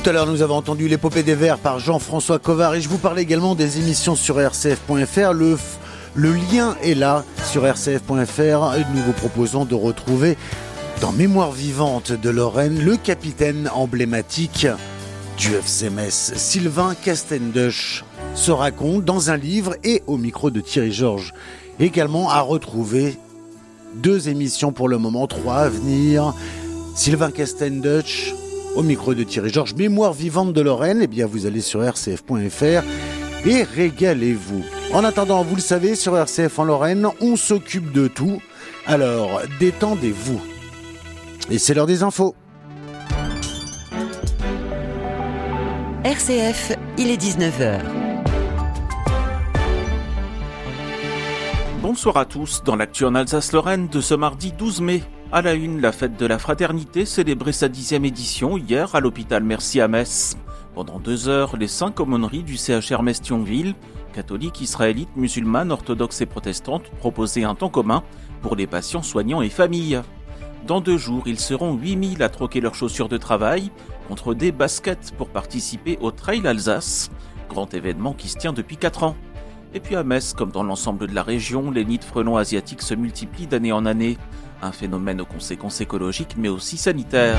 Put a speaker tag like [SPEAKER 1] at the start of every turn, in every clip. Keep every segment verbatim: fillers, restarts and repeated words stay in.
[SPEAKER 1] Tout à l'heure, nous avons entendu l'épopée des Verts par Jean-François Covard et je vous parlais également des émissions sur R C F point F R. Le, le lien est là sur R C F point F R et nous vous proposons de retrouver dans Mémoire vivante de Lorraine le capitaine emblématique du F C Metz, Sylvain Castendush, se raconte dans un livre et au micro de Thierry Georges. Également à retrouver deux émissions pour le moment, trois à venir. Sylvain Castendush au micro de Thierry Georges, Mémoire vivante de Lorraine. Eh bien, vous allez sur R C F point F R et régalez-vous. En attendant, vous le savez, sur R C F en Lorraine, on s'occupe de tout. Alors, détendez-vous. Et c'est l'heure des infos.
[SPEAKER 2] R C F, il est dix-neuf heures.
[SPEAKER 3] Bonsoir à tous, dans l'actu en Alsace-Lorraine de ce mardi douze mai. À la une, la fête de la fraternité célébrait sa dixième édition hier à l'hôpital Mercy à Metz. Pendant deux heures, les cinq aumôneries du C H R Metz-Thionville, catholiques, israélites, musulmanes, orthodoxes et protestantes, proposaient un temps commun pour les patients, soignants et familles. Dans deux jours, ils seront huit mille à troquer leurs chaussures de travail contre des baskets pour participer au Trail Alsace, grand événement qui se tient depuis quatre ans. Et puis à Metz, comme dans l'ensemble de la région, les nids de frelons asiatiques se multiplient d'année en année. Un phénomène aux conséquences écologiques mais aussi sanitaires.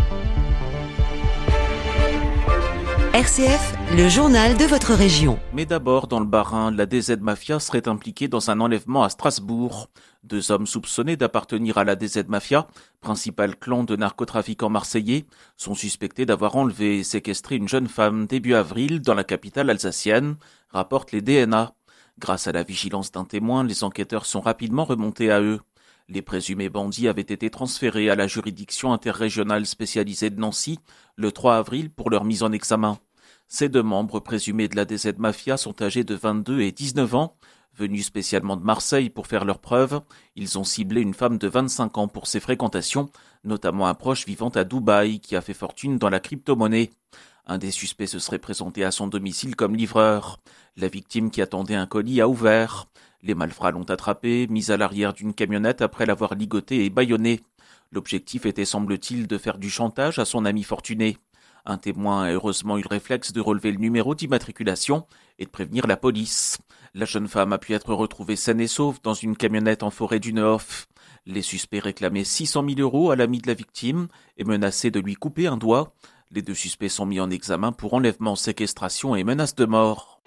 [SPEAKER 2] R C F, le journal de votre région.
[SPEAKER 3] Mais d'abord, dans le Bas-Rhin, la D Z Mafia serait impliquée dans un enlèvement à Strasbourg. Deux hommes soupçonnés d'appartenir à la D Z Mafia, principal clan de narcotrafiquants marseillais, sont suspectés d'avoir enlevé et séquestré une jeune femme début avril dans la capitale alsacienne, rapportent les D N A. Grâce à la vigilance d'un témoin, les enquêteurs sont rapidement remontés à eux. Les présumés bandits avaient été transférés à la juridiction interrégionale spécialisée de Nancy le trois avril pour leur mise en examen. Ces deux membres présumés de la D Z Mafia sont âgés de vingt-deux et dix-neuf ans. Venus spécialement de Marseille pour faire leurs preuves, ils ont ciblé une femme de vingt-cinq ans pour ses fréquentations, notamment un proche vivant à Dubaï qui a fait fortune dans la crypto-monnaie. Un des suspects se serait présenté à son domicile comme livreur. La victime qui attendait un colis a ouvert. Les malfrats l'ont attrapé, mis à l'arrière d'une camionnette après l'avoir ligoté et bâillonné. L'objectif était, semble-t-il, de faire du chantage à son ami fortuné. Un témoin a heureusement eu le réflexe de relever le numéro d'immatriculation et de prévenir la police. La jeune femme a pu être retrouvée saine et sauve dans une camionnette en forêt du Nehof. Les suspects réclamaient six cent mille euros à l'ami de la victime et menaçaient de lui couper un doigt. Les deux suspects sont mis en examen pour enlèvement, séquestration et menace de mort.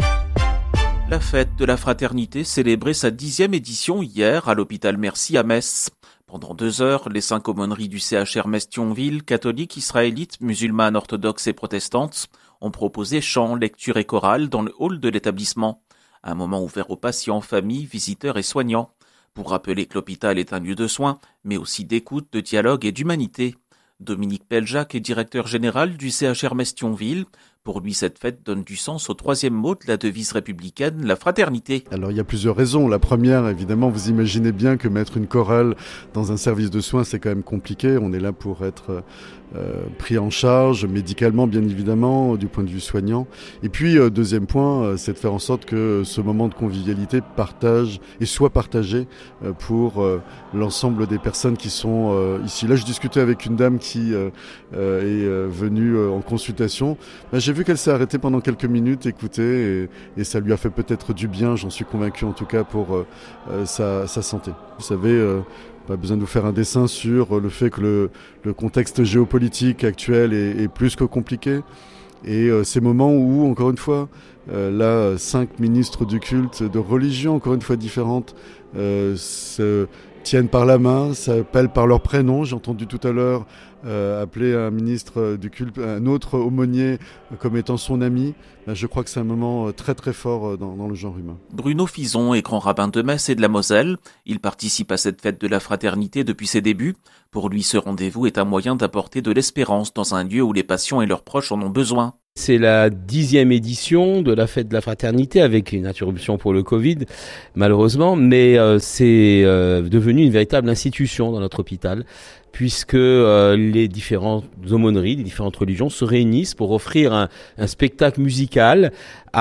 [SPEAKER 3] La fête de la fraternité célébrait sa dixième édition hier à l'hôpital Mercy à Metz. Pendant deux heures, les cinq aumôneries du C H R Metz-Thionville, catholiques, israélites, musulmanes, orthodoxes et protestantes, ont proposé chants, lectures et chorales dans le hall de l'établissement. Un moment ouvert aux patients, familles, visiteurs et soignants. Pour rappeler que l'hôpital est un lieu de soins, mais aussi d'écoute, de dialogue et d'humanité. Dominique Peljac est directeur général du C H R Metz-Thionville. Pour lui, cette fête donne du sens au troisième mot de la devise républicaine, la fraternité.
[SPEAKER 4] Alors, il y a plusieurs raisons. La première, évidemment, vous imaginez bien que mettre une chorale dans un service de soins, c'est quand même compliqué. On est là pour être euh, pris en charge médicalement, bien évidemment, du point de vue soignant. Et puis, euh, deuxième point, euh, c'est de faire en sorte que ce moment de convivialité partage et soit partagé euh, pour euh, l'ensemble des personnes qui sont euh, ici. Là, je discutais avec une dame qui euh, euh, est euh, venue euh, en consultation. Ben, j'ai vu qu'elle s'est arrêtée pendant quelques minutes, écouter, et, et ça lui a fait peut-être du bien, j'en suis convaincu en tout cas, pour euh, euh, sa, sa santé. Vous savez, euh, pas besoin de vous faire un dessin sur le fait que le, le contexte géopolitique actuel est, est plus que compliqué. Et euh, ces moments où, encore une fois, euh, là, cinq ministres du culte de religions, encore une fois différentes, euh, se tiennent par la main, s'appellent par leur prénom. J'ai entendu tout à l'heure euh, appeler un ministre du culte, un autre aumônier comme étant son ami. Ben, je crois que c'est un moment très très fort dans, dans le genre humain.
[SPEAKER 3] Bruno Fison est grand rabbin de Metz et de la Moselle. Il participe à cette fête de la fraternité depuis ses débuts. Pour lui, ce rendez-vous est un moyen d'apporter de l'espérance dans un lieu où les patients et leurs proches en ont besoin.
[SPEAKER 5] C'est la dixième édition de la fête de la fraternité avec une interruption pour le Covid, malheureusement, mais euh, c'est euh, devenu une véritable institution dans notre hôpital puisque euh, les différentes aumôneries, les différentes religions se réunissent pour offrir un, un spectacle musical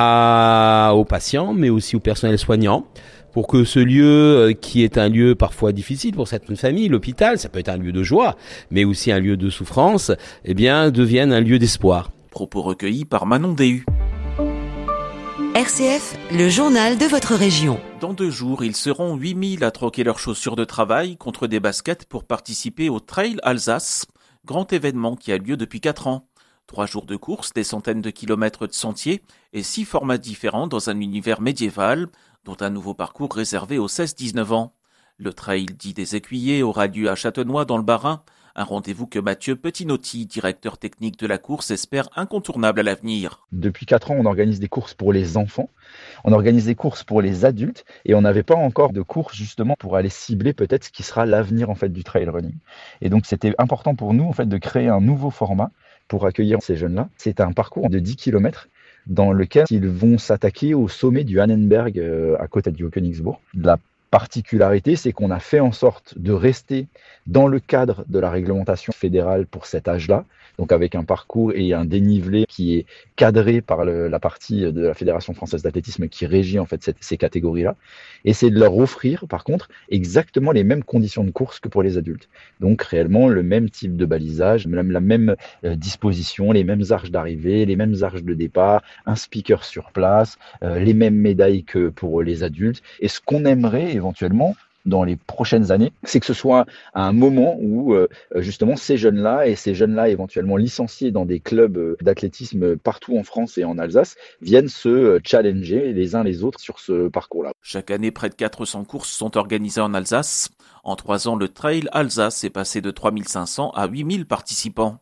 [SPEAKER 5] à, aux patients, mais aussi au personnel soignant, pour que ce lieu, qui est un lieu parfois difficile pour certaines familles, l'hôpital, ça peut être un lieu de joie, mais aussi un lieu de souffrance, eh bien, devienne un lieu d'espoir.
[SPEAKER 3] Propos recueillis par Manon Déhu.
[SPEAKER 2] R C F, le journal de votre région.
[SPEAKER 3] Dans deux jours, ils seront huit mille à troquer leurs chaussures de travail contre des baskets pour participer au Trail Alsace, grand événement qui a lieu depuis quatre ans. Trois jours de course, des centaines de kilomètres de sentiers et six formats différents dans un univers médiéval, dont un nouveau parcours réservé aux seize dix-neuf ans. Le Trail dit des Écuyers aura lieu à Châtenois dans le Bas-Rhin, un rendez-vous que Mathieu Petinotti, directeur technique de la course, espère incontournable à l'avenir.
[SPEAKER 6] Depuis quatre ans, on organise des courses pour les enfants, on organise des courses pour les adultes et on n'avait pas encore de course justement pour aller cibler peut-être ce qui sera l'avenir en fait du trail running. Et donc c'était important pour nous en fait de créer un nouveau format pour accueillir ces jeunes-là. C'est un parcours de dix kilomètres dans lequel ils vont s'attaquer au sommet du Annenberg euh, à côté du Haut-Königsbourg. La particularité, c'est qu'on a fait en sorte de rester dans le cadre de la réglementation fédérale pour cet âge-là, donc avec un parcours et un dénivelé qui est cadré par le, la partie de la Fédération française d'athlétisme qui régit en fait cette, ces catégories-là, et c'est de leur offrir par contre exactement les mêmes conditions de course que pour les adultes. Donc réellement le même type de balisage, même la même euh, disposition, les mêmes arches d'arrivée, les mêmes arches de départ, un speaker sur place, euh, les mêmes médailles que pour les adultes. Et ce qu'on aimerait éventuellement dans les prochaines années, c'est que ce soit à un moment où euh, justement ces jeunes-là et ces jeunes-là éventuellement licenciés dans des clubs d'athlétisme partout en France et en Alsace viennent se challenger les uns les autres sur ce parcours-là.
[SPEAKER 3] Chaque année, près de quatre cents courses sont organisées en Alsace. En trois ans, le Trail Alsace est passé de trois mille cinq cents à huit mille participants.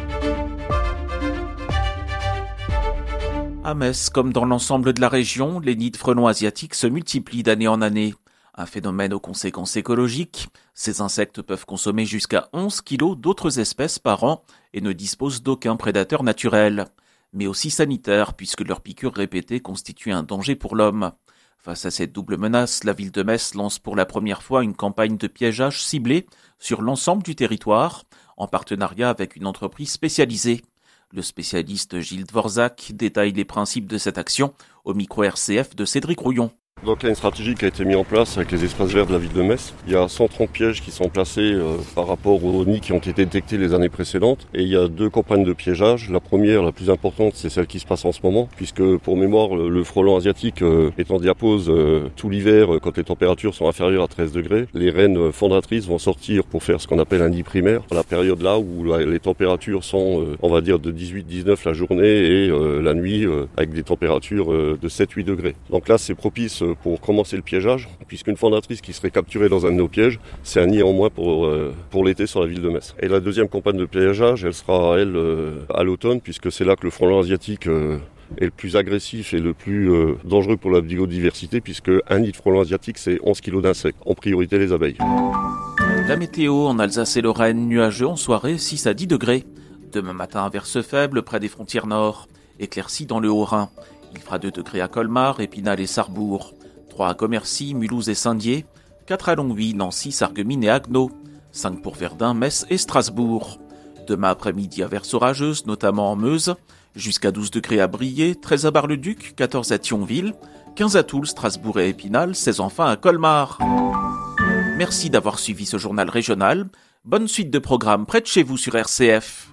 [SPEAKER 3] À Metz, comme dans l'ensemble de la région, les nids de frelons asiatiques se multiplient d'année en année. Un phénomène aux conséquences écologiques. Ces insectes peuvent consommer jusqu'à onze kilos d'autres espèces par an et ne disposent d'aucun prédateur naturel. Mais aussi sanitaire, puisque leurs piqûres répétées constituent un danger pour l'homme. Face à cette double menace, la ville de Metz lance pour la première fois une campagne de piégeage ciblée sur l'ensemble du territoire, en partenariat avec une entreprise spécialisée. Le spécialiste Gilles Dvorzak détaille les principes de cette action au micro R C F de Cédric Rouillon.
[SPEAKER 7] Donc il y a une stratégie qui a été mise en place avec les espaces verts de la ville de Metz. Il y a cent trente pièges qui sont placés euh, par rapport aux nids qui ont été détectés les années précédentes. Et il y a deux campagnes de piégeage. La première, la plus importante, c'est celle qui se passe en ce moment, puisque pour mémoire, le, le frelon asiatique euh, est en diapause euh, tout l'hiver euh, quand les températures sont inférieures à treize degrés. Les reines fondatrices vont sortir pour faire ce qu'on appelle un nid primaire, à la période là où la, les températures sont, euh, on va dire, de dix-huit dix-neuf la journée et euh, la nuit euh, avec des températures euh, de sept huit degrés. Donc là, c'est propice euh, pour commencer le piégeage, puisqu'une fondatrice qui serait capturée dans un de nos pièges, c'est un nid en moins pour, euh, pour l'été sur la ville de Metz. Et la deuxième campagne de piégeage, elle sera, elle, euh, à l'automne, puisque c'est là que le frelon asiatique euh, est le plus agressif et le plus euh, dangereux pour la biodiversité, puisque un nid de frelon asiatique, c'est onze kilos d'insectes, en priorité les abeilles.
[SPEAKER 3] La météo en Alsace et Lorraine, nuageux en soirée, six à dix degrés. Demain matin, averse faible près des frontières nord, éclairci dans le Haut-Rhin. Il fera deux degrés à Colmar, Épinal et Sarrebourg. trois à Commercy, Mulhouse et Saint-Dié, quatre à Longwy, Nancy, Sarreguemines et Haguenau, cinq pour Verdun, Metz et Strasbourg. Demain après-midi, averse orageuse, notamment en Meuse, jusqu'à douze degrés à Briey, treize à Bar-le-Duc, quatorze à Thionville, quinze à Toul, Strasbourg et Épinal, seize enfin à Colmar. Merci d'avoir suivi ce journal régional. Bonne suite de programmes près de chez vous sur R C F.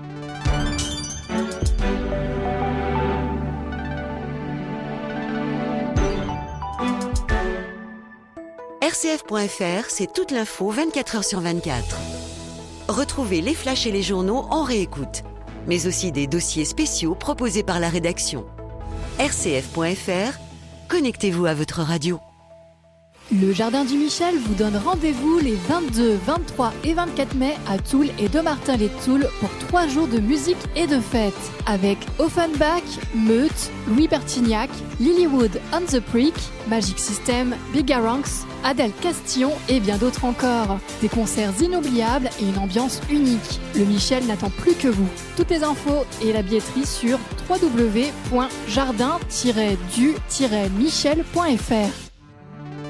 [SPEAKER 2] R C F point F R, c'est toute l'info vingt-quatre heures sur vingt-quatre. Retrouvez les flashs et les journaux en réécoute, mais aussi des dossiers spéciaux proposés par la rédaction. R C F point F R, connectez-vous à votre radio.
[SPEAKER 8] Le Jardin du Michel vous donne rendez-vous les vingt-deux, vingt-trois et vingt-quatre mai à Toul et Dommartin-les-Toul pour trois jours de musique et de fête. Avec Offenbach, Meute, Louis Bertignac, Lilywood on the Creek, Magic System, Bigaranx, Adèle Castillon et bien d'autres encore. Des concerts inoubliables et une ambiance unique. Le Michel n'attend plus que vous. Toutes les infos et la billetterie sur w w w point jardin tiret du tiret michel point f r.